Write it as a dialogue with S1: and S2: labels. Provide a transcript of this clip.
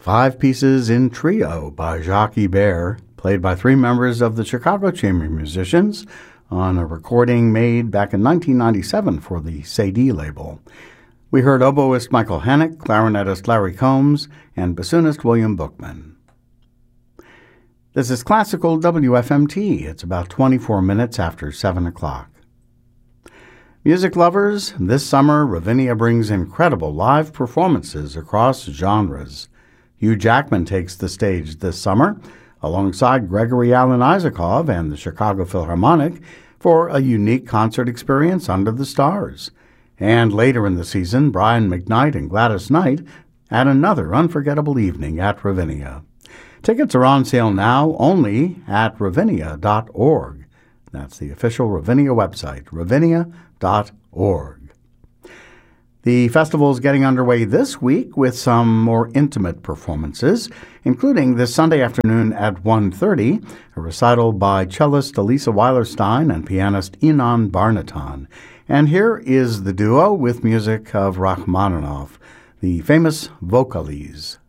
S1: 5 pieces in trio by Jacques Ibert, played by 3 members of the Chicago Chamber Musicians on a recording made back in 1997 for the Sadie label. We heard oboist Michael Hannock, clarinetist Larry Combs, and bassoonist William Bookman. This is Classical WFMT. It's about 24 minutes after 7 o'clock. Music lovers, this summer Ravinia brings incredible live performances across genres. Hugh Jackman takes the stage this summer, alongside Gregory Alan Isakov and the Chicago Philharmonic, for a unique concert experience under the stars. And later in the season, Brian McKnight and Gladys Knight add another unforgettable evening at Ravinia. Tickets are on sale now only at ravinia.org. That's the official Ravinia website, ravinia.org. The festival is getting underway this week with some more intimate performances, including this Sunday afternoon at 1:30, a recital by cellist Elisa Weilerstein and pianist Inan Barnaton. And here is the duo with music of Rachmaninoff, the famous Vocalese.